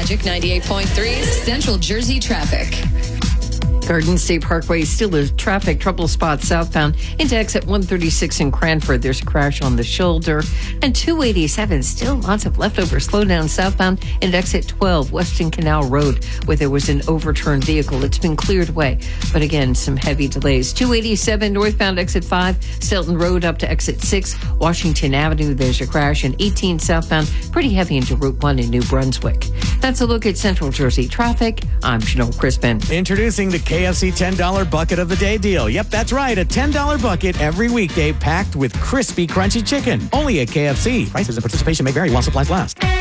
Magic 98.3 Central Jersey traffic. Garden State Parkway still a traffic trouble spot southbound into exit 136 in Cranford. There's a crash on the shoulder. And 287, still lots of leftover slowdown southbound into exit 12 Weston Canal Road, where there was an overturned vehicle. It's been cleared away, but again, some heavy delays. 287 northbound exit 5, Stilton Road up to exit 6, Washington Avenue, there's a crash. And 18 southbound, pretty heavy into Route 1 in New Brunswick. That's a look at Central Jersey traffic. I'm Janelle Crispin. Introducing the KFC $10 Bucket of the Day deal. Yep, that's right. A $10 bucket every weekday packed with crispy, crunchy chicken. Only at KFC. Prices and participation may vary while supplies last.